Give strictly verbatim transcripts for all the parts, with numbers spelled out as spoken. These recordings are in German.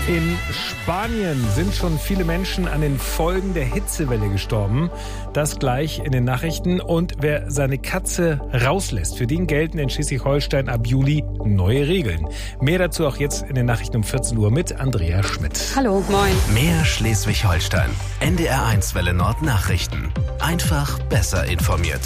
In Spanien sind schon viele Menschen an den Folgen der Hitzewelle gestorben. Das gleich in den Nachrichten. Und wer seine Katze rauslässt, für den gelten in Schleswig-Holstein ab Juli neue Regeln. Mehr dazu auch jetzt in den Nachrichten um vierzehn Uhr mit Andrea Schmidt. Hallo, moin. Mehr Schleswig-Holstein. N D R eins Welle Nord Nachrichten. Einfach besser informiert.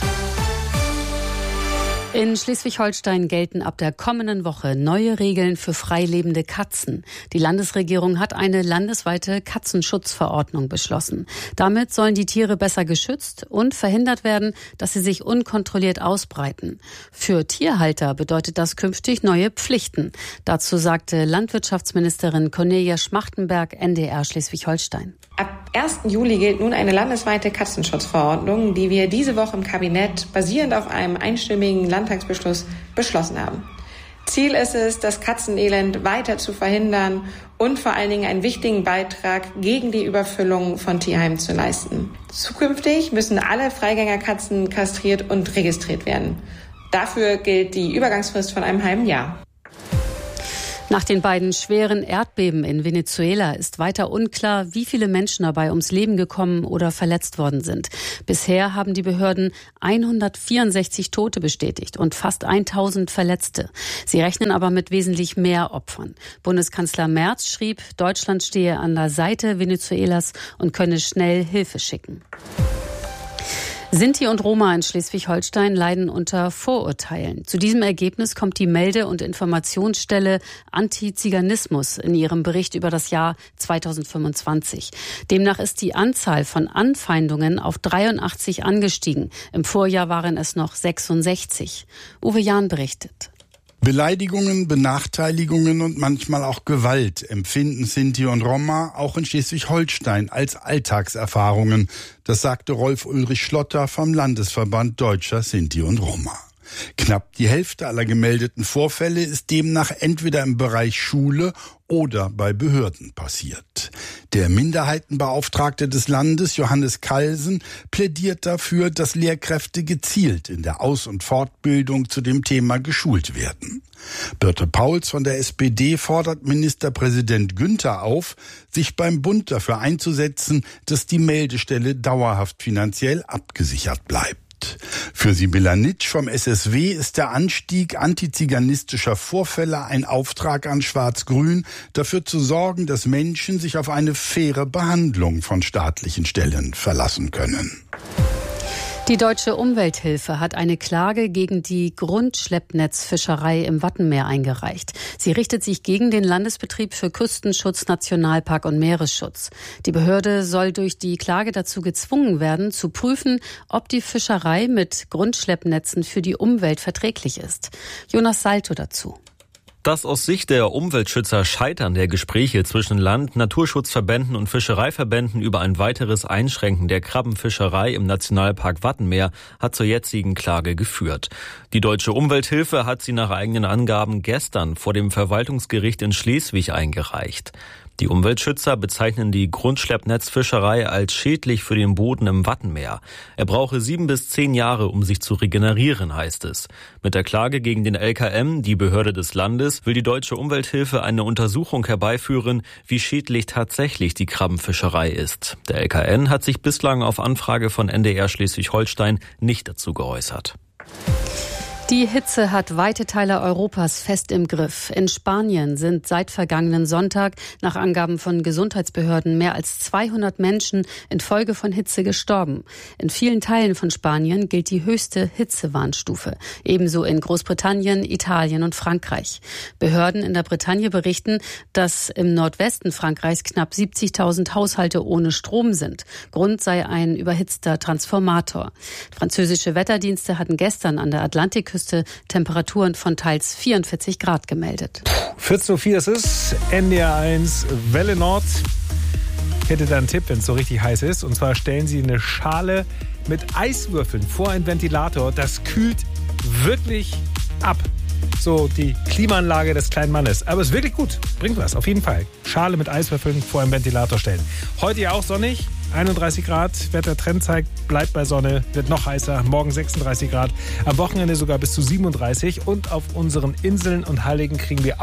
In Schleswig-Holstein gelten ab der kommenden Woche neue Regeln für freilebende Katzen. Die Landesregierung hat eine landesweite Katzenschutzverordnung beschlossen. Damit sollen die Tiere besser geschützt und verhindert werden, dass sie sich unkontrolliert ausbreiten. Für Tierhalter bedeutet das künftig neue Pflichten. Dazu sagte Landwirtschaftsministerin Cornelia Schmachtenberg N D R Schleswig-Holstein. Ab ersten Juli gilt nun eine landesweite Katzenschutzverordnung, die wir diese Woche im Kabinett basierend auf einem einstimmigen Landtagsbeschluss beschlossen haben. Ziel ist es, das Katzenelend weiter zu verhindern und vor allen Dingen einen wichtigen Beitrag gegen die Überfüllung von Tierheimen zu leisten. Zukünftig müssen alle Freigängerkatzen kastriert und registriert werden. Dafür gilt die Übergangsfrist von einem halben Jahr. Nach den beiden schweren Erdbeben in Venezuela ist weiter unklar, wie viele Menschen dabei ums Leben gekommen oder verletzt worden sind. Bisher haben die Behörden hundertvierundsechzig Tote bestätigt und fast tausend Verletzte. Sie rechnen aber mit wesentlich mehr Opfern. Bundeskanzler Merz schrieb, Deutschland stehe an der Seite Venezuelas und könne schnell Hilfe schicken. Sinti und Roma in Schleswig-Holstein leiden unter Vorurteilen. Zu diesem Ergebnis kommt die Melde- und Informationsstelle Antiziganismus in ihrem Bericht über das Jahr zweitausendfünfundzwanzig. Demnach ist die Anzahl von Anfeindungen auf dreiundachtzig angestiegen. Im Vorjahr waren es noch sechsundsechzig. Uwe Jahn berichtet. Beleidigungen, Benachteiligungen und manchmal auch Gewalt empfinden Sinti und Roma auch in Schleswig-Holstein als Alltagserfahrungen. Das sagte Rolf-Ulrich Schlotter vom Landesverband Deutscher Sinti und Roma. Knapp die Hälfte aller gemeldeten Vorfälle ist demnach entweder im Bereich Schule oder bei Behörden passiert. Der Minderheitenbeauftragte des Landes, Johannes Kalsen, plädiert dafür, dass Lehrkräfte gezielt in der Aus- und Fortbildung zu dem Thema geschult werden. Birte Pauls von der S P D fordert Ministerpräsident Günther auf, sich beim Bund dafür einzusetzen, dass die Meldestelle dauerhaft finanziell abgesichert bleibt. Für Sibylla Nitsch vom S S W ist der Anstieg antiziganistischer Vorfälle ein Auftrag an Schwarz-Grün, dafür zu sorgen, dass Menschen sich auf eine faire Behandlung von staatlichen Stellen verlassen können. Die Deutsche Umwelthilfe hat eine Klage gegen die Grundschleppnetzfischerei im Wattenmeer eingereicht. Sie richtet sich gegen den Landesbetrieb für Küstenschutz, Nationalpark und Meeresschutz. Die Behörde soll durch die Klage dazu gezwungen werden, zu prüfen, ob die Fischerei mit Grundschleppnetzen für die Umwelt verträglich ist. Jonas Salto dazu. Das aus Sicht der Umweltschützer Scheitern der Gespräche zwischen Land-, Naturschutzverbänden und Fischereiverbänden über ein weiteres Einschränken der Krabbenfischerei im Nationalpark Wattenmeer hat zur jetzigen Klage geführt. Die Deutsche Umwelthilfe hat sie nach eigenen Angaben gestern vor dem Verwaltungsgericht in Schleswig eingereicht. Die Umweltschützer bezeichnen die Grundschleppnetzfischerei als schädlich für den Boden im Wattenmeer. Er brauche sieben bis zehn Jahre, um sich zu regenerieren, heißt es. Mit der Klage gegen den L K M, die Behörde des Landes, will die Deutsche Umwelthilfe eine Untersuchung herbeiführen, wie schädlich tatsächlich die Krabbenfischerei ist. Der L K N hat sich bislang auf Anfrage von N D R Schleswig-Holstein nicht dazu geäußert. Die Hitze hat weite Teile Europas fest im Griff. In Spanien sind seit vergangenen Sonntag nach Angaben von Gesundheitsbehörden mehr als zweihundert Menschen infolge von Hitze gestorben. In vielen Teilen von Spanien gilt die höchste Hitzewarnstufe. Ebenso in Großbritannien, Italien und Frankreich. Behörden in der Bretagne berichten, dass im Nordwesten Frankreichs knapp siebzigtausend Haushalte ohne Strom sind. Grund sei ein überhitzter Transformator. Französische Wetterdienste hatten gestern an der Atlantikküste Temperaturen von teils vierundvierzig Grad gemeldet. vierzehn Uhr vier ist es, N D R eins Welle Nord. Ich hätte da einen Tipp, wenn es so richtig heiß ist. Und zwar stellen Sie eine Schale mit Eiswürfeln vor einen Ventilator. Das kühlt wirklich ab. So die Klimaanlage des kleinen Mannes. Aber es ist wirklich gut. Bringt was, auf jeden Fall. Schale mit Eiswürfeln vor einen Ventilator stellen. Heute ja auch sonnig. einunddreißig Grad, Wettertrend zeigt, bleibt bei Sonne, wird noch heißer, morgen sechsunddreißig Grad, am Wochenende sogar bis zu siebenunddreißig und auf unseren Inseln und Halligen kriegen wir auch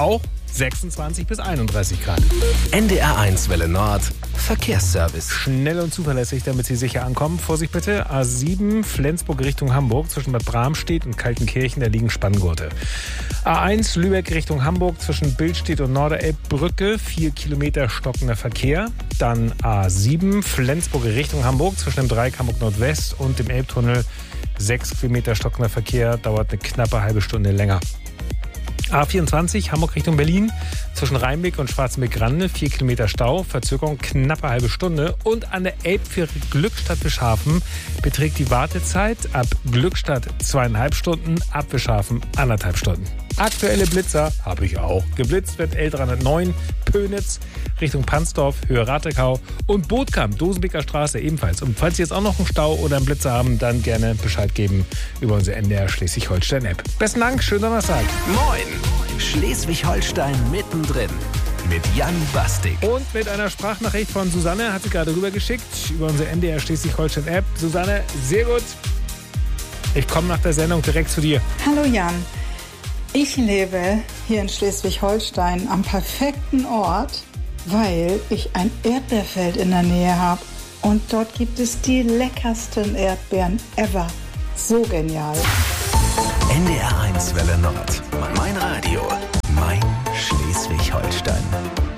sechsundzwanzig bis einunddreißig Grad. N D R eins Welle Nord, Verkehrsservice. Schnell und zuverlässig, damit Sie sicher ankommen. Vorsicht bitte, A sieben, Flensburg Richtung Hamburg, zwischen Bad Bramstedt und Kaltenkirchen, da liegen Spanngurte. A eins, Lübeck Richtung Hamburg, zwischen Billstedt und Norderelbbrücke, vier Kilometer stockender Verkehr. Dann A sieben, Flensburg Richtung Hamburg, zwischen dem Dreieck Hamburg Nordwest und dem Elbtunnel, sechs Kilometer stockender Verkehr, dauert eine knappe halbe Stunde länger. A vierundzwanzig, Hamburg Richtung Berlin, zwischen Rheinbeck und Schwarzenbeck-Grande, vier Kilometer Stau, Verzögerung knappe halbe Stunde. Und an der Elbfähre Glückstadt-Bischhafen beträgt die Wartezeit ab Glückstadt zweieinhalb Stunden, ab Bischhafen anderthalb Stunden. Aktuelle Blitzer habe ich auch. Geblitzt wird L dreihundertneun, Pönitz, Richtung Pansdorf, Höhe Ratekau und Bootkamp, Dosenbeker Straße ebenfalls. Und falls Sie jetzt auch noch einen Stau oder einen Blitzer haben, dann gerne Bescheid geben über unsere N D R Schleswig-Holstein-App. Besten Dank, schönen Donnerstag. Moin! Schleswig-Holstein mittendrin mit Jan Bastik. Und mit einer Sprachnachricht von Susanne, hat sie gerade rübergeschickt, über unsere N D R Schleswig-Holstein-App. Susanne, sehr gut. Ich komme nach der Sendung direkt zu dir. Hallo Jan. Ich lebe hier in Schleswig-Holstein am perfekten Ort, weil ich ein Erdbeerfeld in der Nähe habe. Und dort gibt es die leckersten Erdbeeren ever. So genial. N D R eins Welle Nord. Mein Radio. Mein Schleswig-Holstein.